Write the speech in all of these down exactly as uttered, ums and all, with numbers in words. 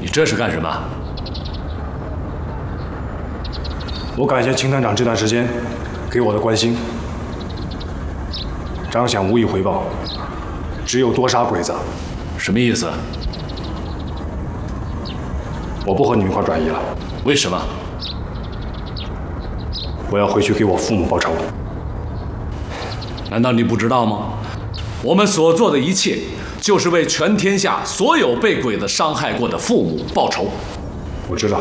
你这是干什么？ 我感谢秦探长这段时间给我的关心。张想无以回报，只有多杀鬼子。 什么意思？ 我不和你们一块转移了。 为什么？ 我要回去给我父母报仇。 难道你不知道吗？我们所做的一切，就是为全天下所有被鬼子伤害过的父母报仇。 我知道。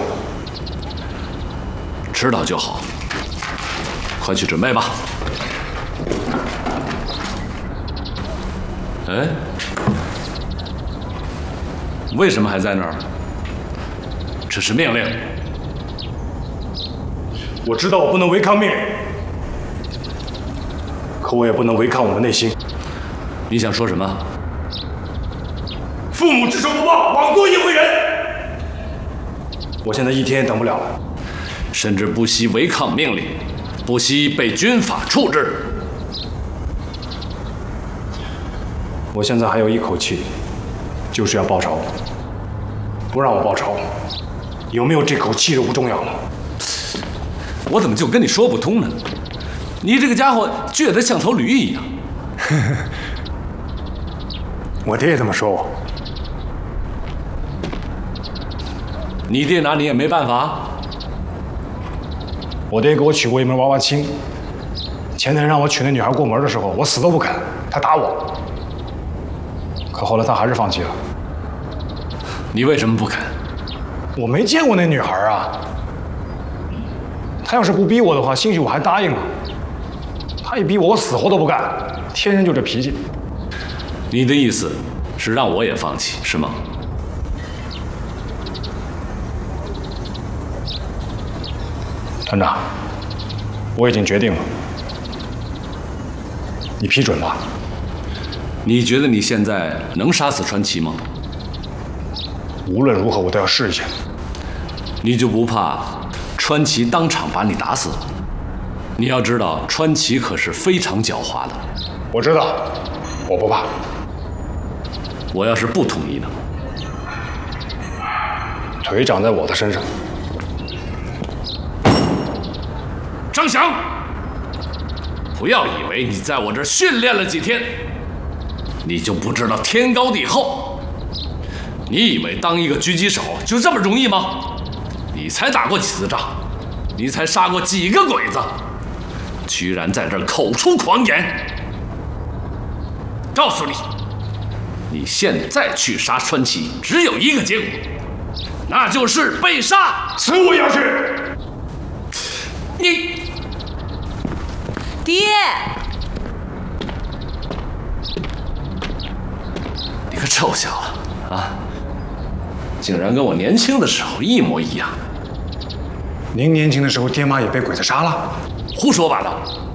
知道就好。快去准备吧。哎，为什么还在那儿？这是命令。 我知道我不能违抗命令，可我也不能违抗我的内心。 你想说什么？ 父母只仇不报，枉做一回人。我现在一天也等不了了， 甚至不惜违抗命令，不惜被军法处置。 我现在还有一口气，就是要报仇。不让我报仇，有没有这口气都不重要了。 我怎么就跟你说不通呢？你这个家伙倔得像头驴一样。 我爹也这么说我。 你爹拿你也没办法。 我爹给我娶过一门娃娃亲，前天让我娶那女孩过门的时候，我死都不肯，他打我。可后来他还是放弃了。 你为什么不肯？ 我没见过那女孩啊。他要是不逼我的话，兴许我还答应了。他一逼我，我死活都不干，天生就这脾气。 你的意思是让我也放弃，是吗？ 团长，我已经决定了，你批准吧？ 你觉得你现在能杀死传奇吗？ 无论如何，我都要试一下。 你就不怕川崎当场把你打死了？你要知道，川崎可是非常狡猾的。 我知道，我不怕。 我要是不同意呢？ 腿长在我的身上。 张翔，不要以为你在我这儿训练了几天，你就不知道天高地厚。你以为当一个狙击手就这么容易吗？你才打过几次仗，你才杀过几个鬼子，居然在这儿口出狂言！告诉你，你现在去杀川崎，只有一个结果，那就是被杀。 死我也要去！ 你， 爹， 你个臭小子啊！竟然跟我年轻的时候一模一样。 您年轻的时候，爹妈也被鬼子杀了？ 胡说八道！